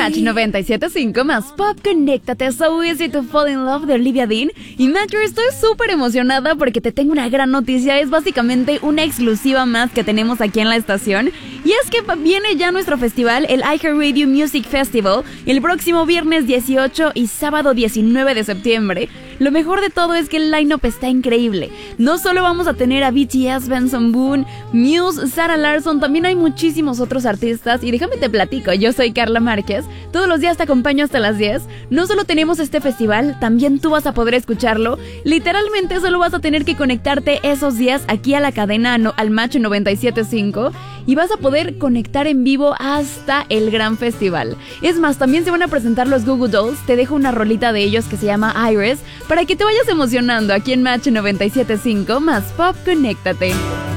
Match 97.5 más Pop, conéctate. So Easy to Fall in Love de Olivia Dean. Y Matcher, estoy súper emocionada porque te tengo una gran noticia. Es básicamente una exclusiva más que tenemos aquí en la estación. Y es que viene ya nuestro festival, el iHeartRadio Music Festival, el próximo viernes 18 y sábado 19 de septiembre. Lo mejor de todo es que el line-up está increíble. No solo vamos a tener a BTS, Benson Boone, Muse, Sarah Larsson, también hay muchísimos otros artistas. Y déjame te platico, yo soy Carla Márquez. Todos los días te acompaño hasta las 10. No solo tenemos este festival, también tú vas a poder escucharlo. Literalmente solo vas a tener que conectarte esos días aquí a la cadena, al Match 97.5. Y vas a poder conectar en vivo hasta el gran festival. Es más, también se van a presentar los Goo Goo Dolls. Te dejo una rolita de ellos que se llama Iris, para que te vayas emocionando aquí en Match 97.5 más Pop, conéctate.